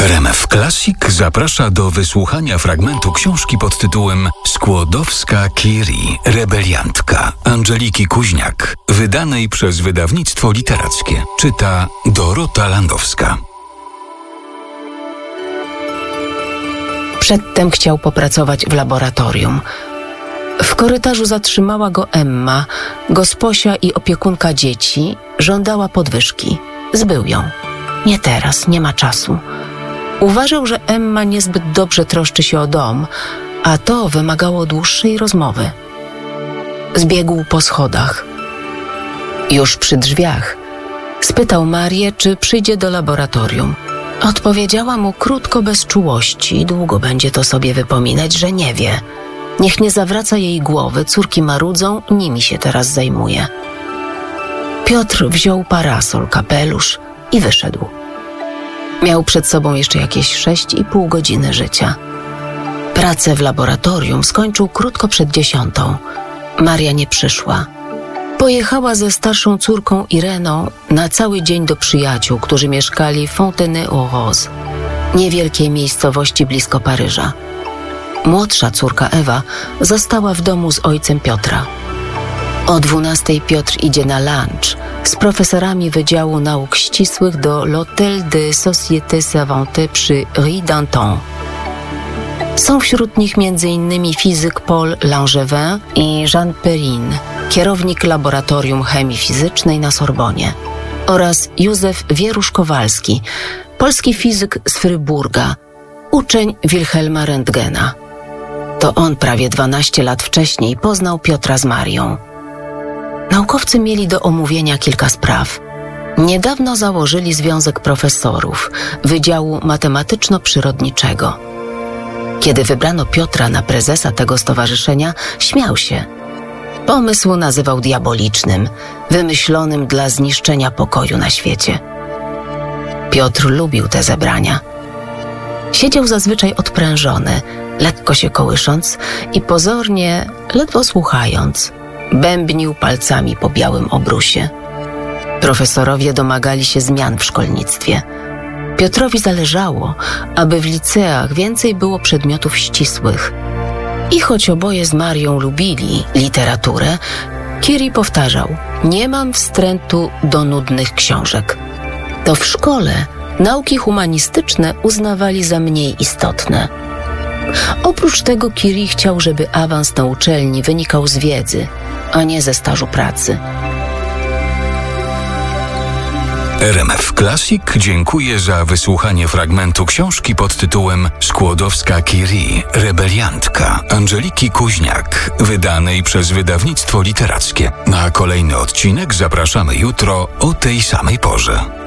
RMF Classic zaprasza do wysłuchania fragmentu książki pod tytułem Skłodowska-Curie, rebeliantka Angeliki Kuźniak, wydanej przez wydawnictwo literackie. Czyta Dorota Landowska. Przedtem chciał popracować w laboratorium. W korytarzu zatrzymała go Emma, gosposia i opiekunka dzieci. Żądała podwyżki. Zbył ją. Nie teraz, nie ma czasu. Uważał, że Emma niezbyt dobrze troszczy się o dom, a to wymagało dłuższej rozmowy. Zbiegł po schodach. Już przy drzwiach spytał Marię, czy przyjdzie do laboratorium. Odpowiedziała mu krótko, bez czułości. Długo będzie to sobie wypominać, że nie wie. Niech nie zawraca jej głowy, córki marudzą, nimi się teraz zajmuje. Piotr wziął parasol, kapelusz i wyszedł. Miał przed sobą jeszcze jakieś 6,5 godziny życia. Pracę w laboratorium skończył krótko przed 10. Maria nie przyszła. Pojechała ze starszą córką Ireną na cały dzień do przyjaciół, którzy mieszkali w Fontenay-aux-Roses, niewielkiej miejscowości blisko Paryża. Młodsza córka Ewa została w domu z ojcem Piotra. O 12 Piotr idzie na lunch z profesorami Wydziału Nauk Ścisłych do l'Hôtel des Sociétés Savantes przy Rue d'Anton. Są wśród nich m.in. fizyk Paul Langevin i Jean Perrin, kierownik Laboratorium Chemii Fizycznej na Sorbonie, oraz Józef Wierusz-Kowalski, polski fizyk z Fryburga, uczeń Wilhelma Röntgena. To on prawie 12 lat wcześniej poznał Piotra z Marią. Naukowcy mieli do omówienia kilka spraw. Niedawno założyli Związek Profesorów Wydziału Matematyczno-Przyrodniczego. Kiedy wybrano Piotra na prezesa tego stowarzyszenia, śmiał się. Pomysł nazywał diabolicznym, wymyślonym dla zniszczenia pokoju na świecie. Piotr lubił te zebrania. Siedział zazwyczaj odprężony, lekko się kołysząc i pozornie, ledwo słuchając, bębnił palcami po białym obrusie. Profesorowie domagali się zmian w szkolnictwie. Piotrowi zależało, aby w liceach więcej było przedmiotów ścisłych. I choć oboje z Marią lubili literaturę, Curie powtarzał: nie mam wstrętu do nudnych książek. To w szkole nauki humanistyczne uznawali za mniej istotne. Oprócz tego Curie chciał, żeby awans na uczelni wynikał z wiedzy, a nie ze stażu pracy. RMF Classic dziękuję za wysłuchanie fragmentu książki pod tytułem Skłodowska-Curie, rebeliantka Angeliki Kuźniak, wydanej przez wydawnictwo literackie. Na kolejny odcinek zapraszamy jutro o tej samej porze.